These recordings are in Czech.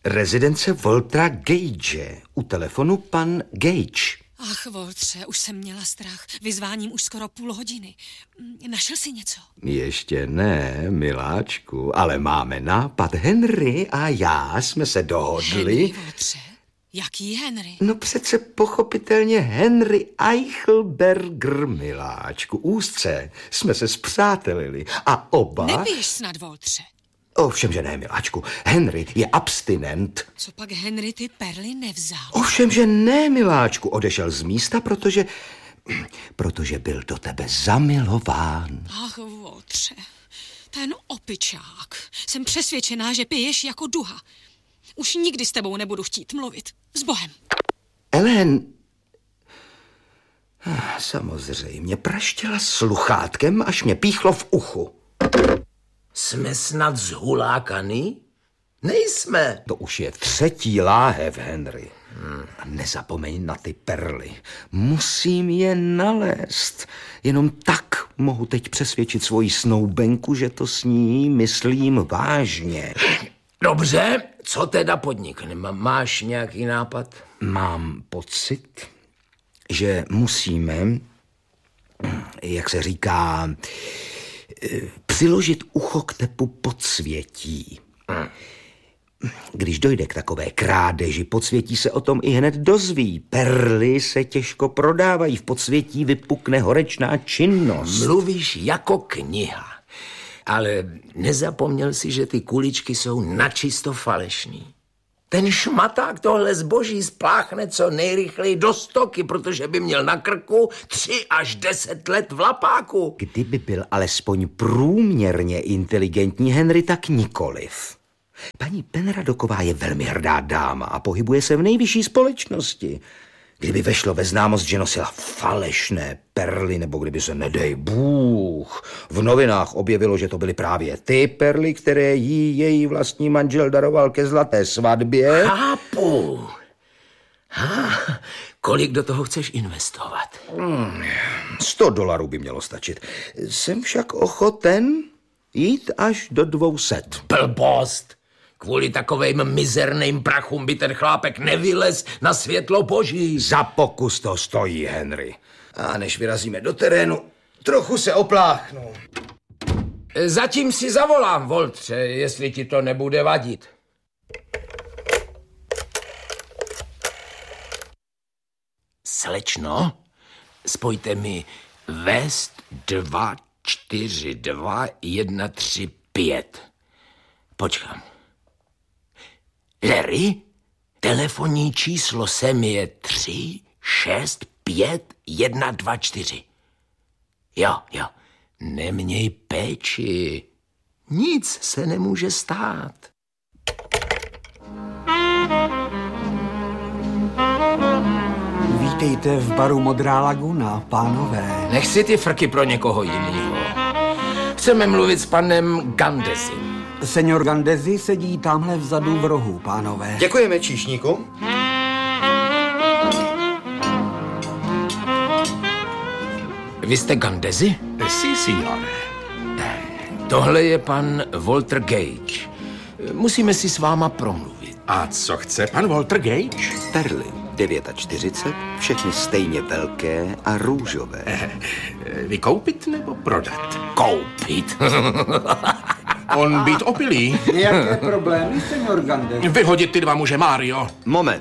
Rezidence Waltera Gage. U telefonu pan Gage. Ach, Waltře, už jsem měla strach. Vyzváním už skoro půl hodiny. Našel jsi něco? Ještě ne, miláčku, ale máme nápad. Henry a já jsme se dohodli. Henry, Waltře? Jaký Henry? No přece pochopitelně Henry Eichelberger, miláčku. Úzce jsme se spřátelili a oba... Nepíš snad, Waltře? Ovšem, že ne, miláčku. Henry je abstinent. Co pak Henry ty perly nevzal? Ovšem, že ne, miláčku. Odešel z místa, protože byl do tebe zamilován. Ach, Waltře, ten opičák. Jsem přesvědčená, že piješ jako duha. Už nikdy s tebou nebudu chtít mluvit. S Bohem. Ellen... Samozřejmě, praštěla sluchátkem, až mě píchlo v uchu. Jsme snad zhulákaný? Nejsme. To už je 3. láhev, Henry. A nezapomeň na ty perly. Musím je nalézt. Jenom tak mohu teď přesvědčit svoji snoubenku, že to s ní myslím vážně. Dobře, co teda podnikneme? Máš nějaký nápad? Mám pocit, že musíme, jak se říká, přiložit ucho k tepu podsvětí. Když dojde k takové krádeži, podsvětí se o tom i hned dozví. Perly se těžko prodávají, v podsvětí vypukne horečná činnost. Mluvíš jako kniha, ale nezapomněl si, že ty kuličky jsou načisto falešný. Ten šmaták tohle zboží spláchne co nejrychleji do stoky, protože by měl na krku 3 až 10 let v lapáku. Kdyby byl alespoň průměrně inteligentní Henry, tak nikoliv. Paní Penradoková je velmi hrdá dáma a pohybuje se v nejvyšší společnosti. Kdyby vešlo ve známost, že nosila falešné perly, nebo kdyby se, nedej Bůh, v novinách objevilo, že to byly právě ty perly, které jí její vlastní manžel daroval ke zlaté svatbě. Chápu. Kolik do toho chceš investovat? $100 by mělo stačit. Jsem však ochoten jít až do 200. Blbost. Kvůli takovejm mizerným prachům by ten chlápek nevylez na světlo boží. Za pokus to stojí, Henry. A než vyrazíme do terénu, trochu se opláchnu. Zatím si zavolám, Waltře, jestli ti to nebude vadit. Slečno, spojte mi West 2422135. Počkám. Larry, telefonní číslo sem je 365124. Jo, neměj péči. Nic se nemůže stát. Vítejte v baru Modrá laguna, pánové. Nech si ty frky pro někoho jiného. Chceme mluvit s panem Gandezim. Senior Gandezi sedí tamhle vzadu v rohu, pánové. Děkujeme, číšníku. Vy jste Gandezi? Si, signore. Tohle je pan Walter Gage. Musíme si s váma promluvit. A co chce pan Walter Gage? Perly 49, všechny stejně velké a růžové. Vykoupit nebo prodat? Koupit? On být opilý. Jaké problémy, senior Gandezi? Vyhodit ty 2 muže, Mario. Moment.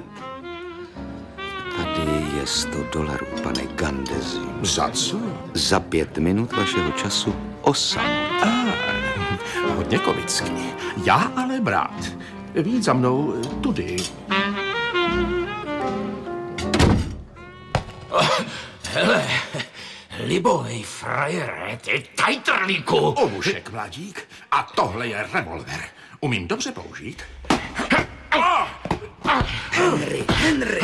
Tady je $100, pane Gandezi. Za co? Za 5 minut vašeho času osamot. Hodně komický. Já ale brát. Víc za mnou tudy. Hele, libovej frajere, ty tajtrlíku. Obušek, mladík. A tohle je revolver. Umím dobře použít. Henry.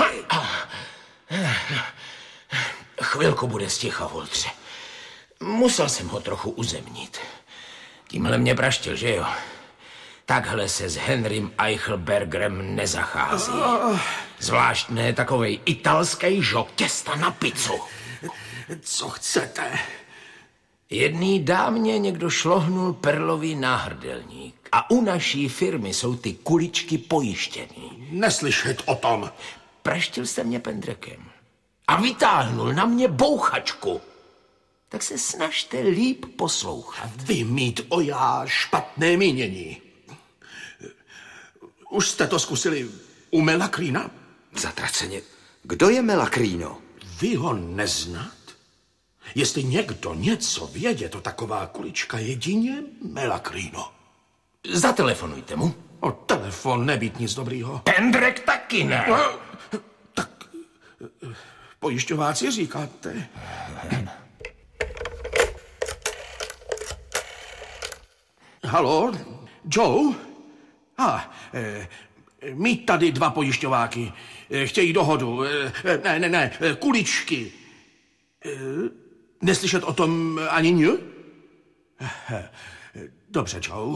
Chvilku bude sticha, Waltře. Musel jsem ho trochu uzemnit. Tímhle mě praštil, že jo? Takhle se s Henrym Eichelbergerem nezachází. Zvlášť ne takovej italský žok těsta na pizzu. Co chcete? Jedný dámě někdo šlohnul perlový náhrdelník. A u naší firmy jsou ty kuličky pojištěný. Neslyšet o tom. Praštil jste mě pendrekem a vytáhnul na mě bouchačku. Tak se snažte líp poslouchat. Vy mít o já špatné mínění. Už jste to zkusili u Melakrýna? Zatraceně. Kdo je Melakrýno? Vy ho neznat? Jestli někdo něco vědět, to taková kulička jedině Melakrýno. Zatelefonujte mu. O telefon nebýt nic dobrýho. Pendrek taky ne. Tak pojišťováci říkáte. Haló, Joe? Mít tady 2 pojišťováky. Chtějí dohodu. Ne, kuličky. Neslyšet o tom ani ně? Dobře, Joe.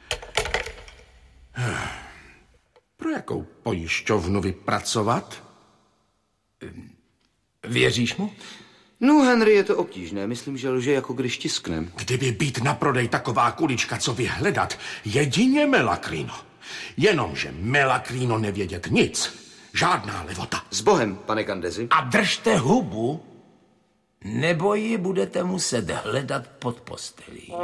Pro jakou pojišťovnu vypracovat? Věříš mu? No, Henry, je to obtížné. Myslím, že lže, jako když tiskne. Kdyby být na prodej taková kulička, co vyhledat, jedině Melakrýno. Jenomže Melakrýno nevědět nic. Žádná levota. S Bohem, pane Gandezi. A držte hubu, nebo ji budete muset hledat pod postelí.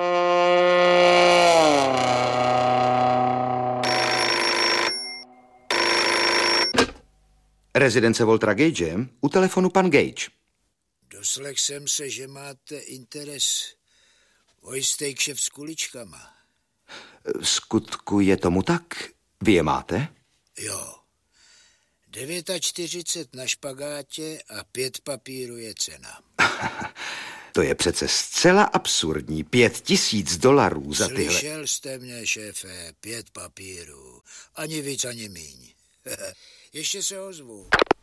Rezidence Waltera Gage, u telefonu pan Gage. Doslech jsem se, že máte interes o jistý kšeft s kuličkama. V skutku je tomu tak? Vy je máte? Jo. 49 na špagátě a 5 papírů je cena. To je přece zcela absurdní. $5,000 za tyhle... Slyšel jste mě, šéfe, 5 papírů. Ani víc, ani míň. Ještě se ozvu.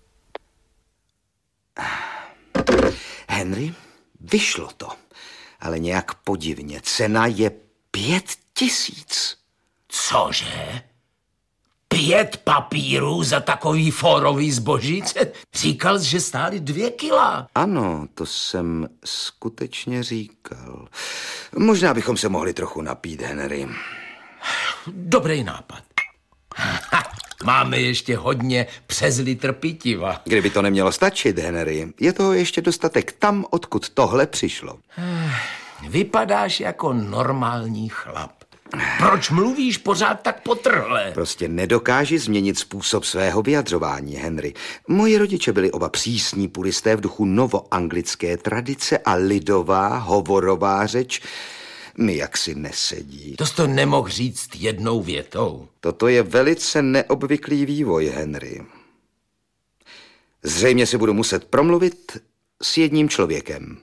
Henry, vyšlo to. Ale nějak podivně. Cena je 5,000. Cože? 5 papírů za takový fórový zbožíce? Říkal jsi, že stály 2 kila. Ano, to jsem skutečně říkal. Možná bychom se mohli trochu napít, Henry. Dobrý nápad. Máme ještě hodně přes litr pitiva. Kdyby to nemělo stačit, Henry, je toho ještě dostatek tam, odkud tohle přišlo. Vypadáš jako normální chlap. Proč mluvíš pořád tak potrhle? Prostě nedokáži změnit způsob svého vyjadřování, Henry. Moji rodiče byli oba přísní puristé v duchu novoanglické tradice a lidová hovorová řeč mi jaksi nesedí. To jsi to nemohl říct jednou větou. Toto je velice neobvyklý vývoj, Henry. Zřejmě si budu muset promluvit s jedním člověkem.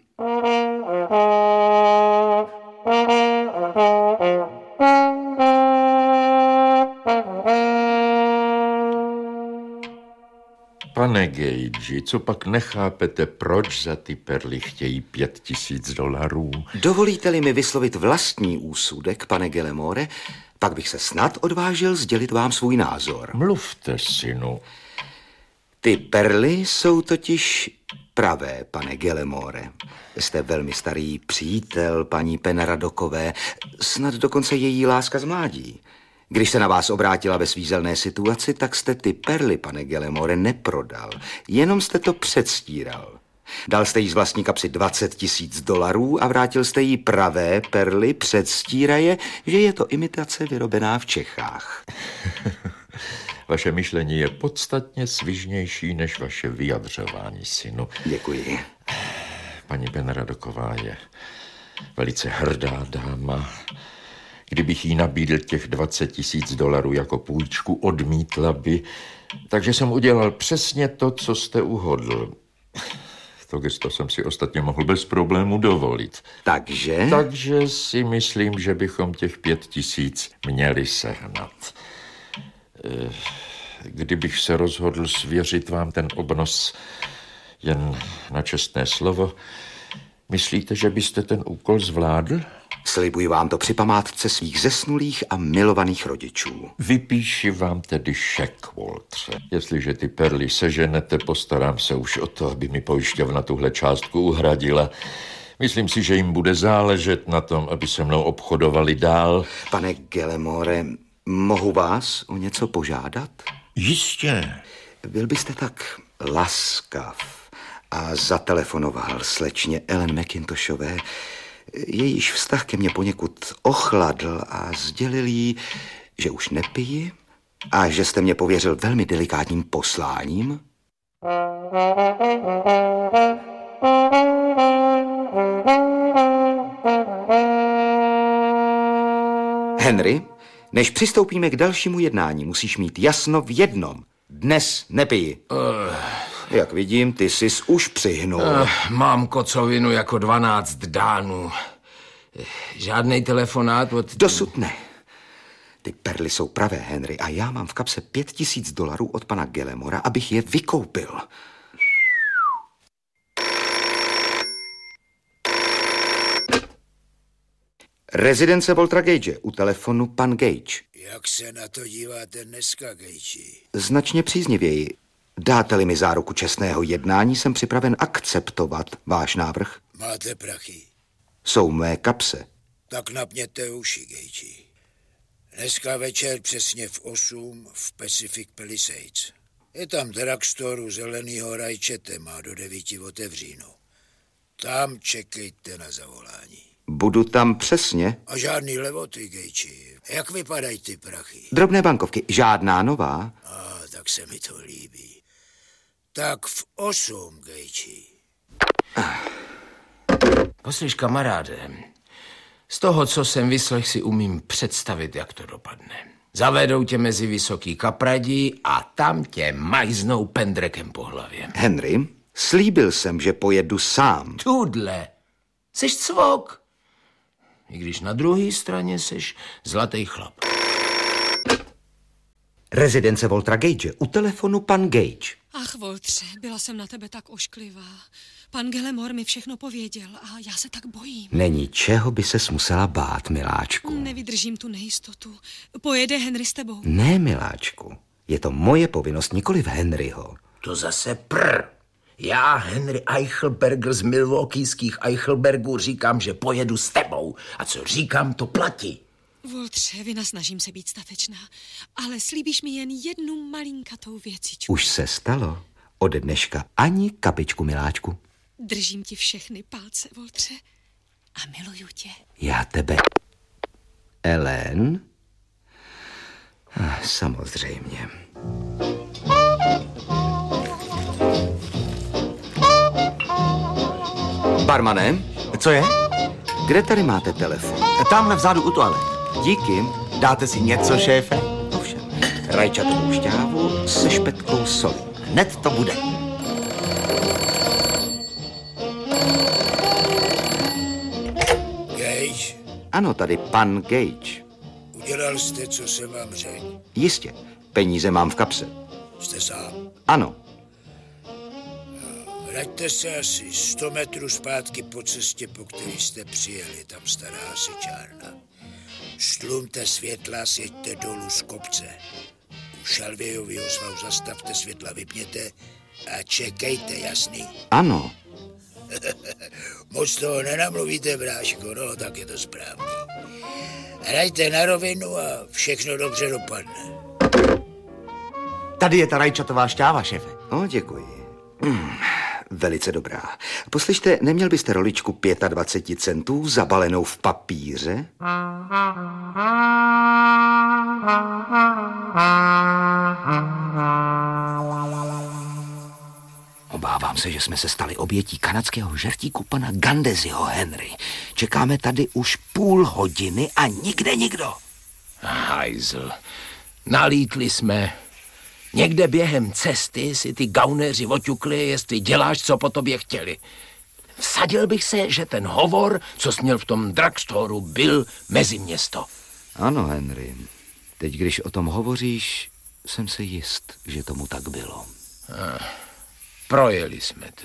Pane Gage, co pak nechápete, proč za ty perly chtějí $5,000? Dovolíte-li mi vyslovit vlastní úsudek, pane Gallimore, pak bych se snad odvážil sdělit vám svůj názor. Mluvte, synu. Ty perly jsou totiž pravé, pane Gallimore. Jste velmi starý přítel paní Penradokové, snad dokonce její láska z mládí. Když se na vás obrátila ve svízelné situaci, tak jste ty perly, pane Gallimore, neprodal. Jenom jste to předstíral. Dal jste jí z vlastní kapsy $20,000 a vrátil jste jí pravé perly, předstíraje, že je to imitace vyrobená v Čechách. Vaše myšlení je podstatně svižnější než vaše vyjadřování, synu. Děkuji. Paní Penradoková je velice hrdá dáma. Kdybych jí nabídl těch $20,000 jako půjčku, odmítla by. Takže jsem udělal přesně to, co jste uhodl. To gesto jsem si ostatně mohl bez problému dovolit. Takže? Takže si myslím, že bychom těch 5,000 měli sehnat. Kdybych se rozhodl svěřit vám ten obnos jen na čestné slovo, myslíte, že byste ten úkol zvládl? Slibuji vám to při památce svých zesnulých a milovaných rodičů. Vypíši vám tedy šek, Waltere. Jestliže ty perly seženete, postarám se už o to, aby mi pojišťovna tuhle částku uhradila. Myslím si, že jim bude záležet na tom, aby se mnou obchodovali dál. Pane Gallimore, mohu vás o něco požádat? Jistě. Byl byste tak laskav a zatelefonoval slečně Ellen McIntoshové. Jejíž vztah ke mně poněkud ochladl a sdělil jí, že už nepiji a že jste mě pověřil velmi delikátním posláním. Henry, než přistoupíme k dalšímu jednání, musíš mít jasno v jednom. Dnes nepiji. Jak vidím, ty jsi už přihnul. Mám kocovinu jako 12 dánů. Žádnej telefonát od... Dosud ne. Ty perly jsou pravé, Henry, a já mám v kapse $5,000 od pana Gallimora, abych je vykoupil. Rezidence Waltera Gage, u telefonu pan Gage. Jak se na to díváte dneska, Gage? Značně příznivěji. Dáte-li mi záruku čestného jednání, jsem připraven akceptovat váš návrh. Máte prachy? Jsou mé kapse. Tak napněte uši, Gage. Dneska večer přesně v 8 v Pacific Palisades. Je tam drugstore u zelenýho rajčete, má do 9 otevříno. Tam čekejte na zavolání. Budu tam přesně. A žádný levoty, Gage. Jak vypadají ty prachy? Drobné bankovky, žádná nová. Tak se mi to líbí. Tak v 8, Gage. Poslyš, kamaráde, z toho, co jsem vyslech, si umím představit, jak to dopadne. Zavedou tě mezi vysoký kapradí a tam tě majznou pendrekem po hlavě. Henry, slíbil jsem, že pojedu sám. Tudle, seš cvok. I když na druhé straně seš zlatý chlap. Rezidence Waltera Gage, u telefonu pan Gage. Ach, Waltře, byla jsem na tebe tak ošklivá. Pan Gallimore mi všechno pověděl a já se tak bojím. Není čeho by ses musela bát, miláčku. Nevydržím tu nejistotu. Pojede Henry s tebou? Ne, miláčku. Je to moje povinnost, nikoliv Henryho. To zase Já, Henry Eichelberger z milwaukeeských Eichelbergů, říkám, že pojedu s tebou. A co říkám, to platí. Waltře, vynasnažím se být statečná, ale slíbíš mi jen jednu malinkatou věcičku. Už se stalo. Ode dneška ani kapičku, miláčku. Držím ti všechny palce, Waltře, a miluju tě. Já tebe. Ellen? Samozřejmě. Barmane, Co je? kde tady máte telefon? Tamhle vzadu u toalet. Díky. Dáte si něco, šéfe? Ovšem, rajčatovou šťávu se špetkou soli. Hned to bude. Gage, Ano, tady pan Gage. udělal jste, co jsem vám řekl. Jistě, peníze mám v kapse. Jste sám. Ano, Vraťte se asi 100 metrů zpátky po cestě, po které jste přijeli, tam stará hasičárna. Stlumte světla, sjeďte dolů z kopce. U Šalvějovýho svahu zastavte, světla vypněte a čekejte, jasný? ano. Moc toho nenamluvíte, bráško, no, tak je to správný. Hrajte na rovinu a všechno dobře dopadne. Tady je ta rajčatová šťáva, šéfe. Děkuji. Velice dobrá. Poslyšte, neměl byste roličku 25 centů zabalenou v papíře? Obávám se, že jsme se stali obětí kanadského žertíku pana Gandeziho, Henry. Čekáme tady už půl hodiny a nikde nikdo. Hajzl, nalítli jsme. Někde během cesty si ty gaunéři oťukli, jestli děláš, co po tobě chtěli. Vsadil bych se, že ten hovor, co jsi měl v tom drugstoru, byl mezi město. Ano, Henry. Teď, když o tom hovoříš, jsem si jist, že tomu tak bylo. Projeli jsme to.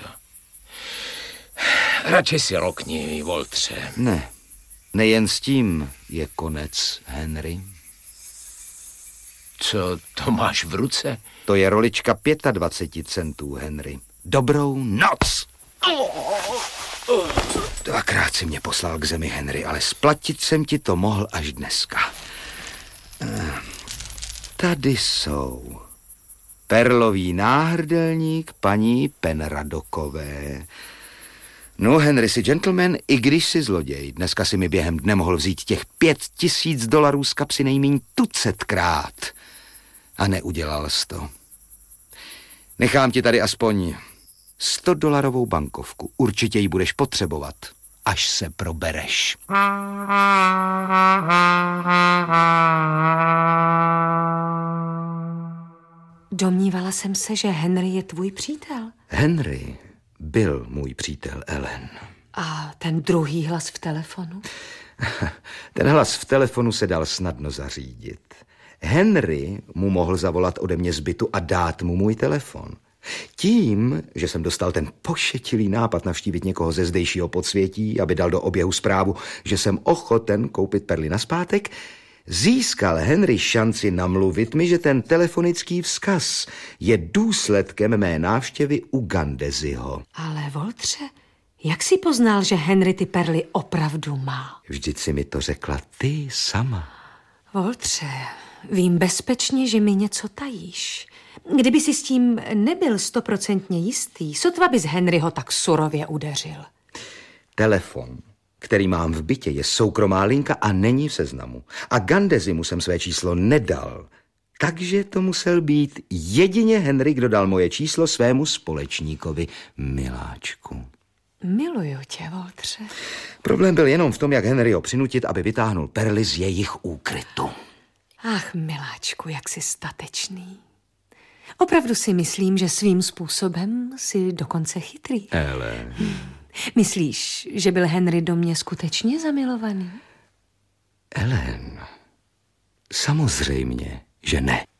Radši si lokni, Waltře. Ne, nejen s tím je konec, Henry. Co to máš v ruce? To je rolička 25 centů, Henry. Dobrou noc! 2krát si mě poslal k zemi, Henry, ale splatit jsem ti to mohl až dneska. Tady jsou perlový náhrdelník paní Penradokové. No, Henry, jsi gentleman, i když jsi zloděj. Dneska si mi během dne mohl vzít těch $5,000 z kapsy nejmíň tucetkrát. A neudělal jsi to. Nechám ti tady aspoň $100 bankovku. Určitě ji budeš potřebovat, až se probereš. Domnívala jsem se, že Henry je tvůj přítel. Henry byl můj přítel, Ellen. A ten druhý hlas v telefonu? Ten hlas v telefonu se dal snadno zařídit. Henry mu mohl zavolat ode mě z bytu a dát mu můj telefon. Tím, že jsem dostal ten pošetilý nápad navštívit někoho ze zdejšího podsvětí, aby dal do oběhu zprávu, že jsem ochoten koupit perly nazpátek, získal Henry šanci namluvit mi, že ten telefonický vzkaz je důsledkem mé návštěvy u Gandeziho. Ale Waltře, jak jsi poznal, že Henry ty perly opravdu má? Vždyť si mi to řekla ty sama. Waltře, vím bezpečně, že mi něco tajíš. Kdyby si s tím nebyl 100% jistý, sotva bys Henryho tak surově udeřil. Telefon, který mám v bytě, je soukromá linka a není v seznamu. A Gandezi mu jsem své číslo nedal. Takže to musel být jedině Henry, kdo dal moje číslo svému společníkovi, miláčku. Miluju tě, Waltře. Problém byl jenom v tom, jak Henryho přinutit, aby vytáhnul perly z jejich úkrytu. Ach, miláčku, jak jsi statečný. Opravdu si myslím, že svým způsobem jsi dokonce chytrý. Ele. Myslíš, že byl Henry do mě skutečně zamilovaný? Ellen, samozřejmě, že ne.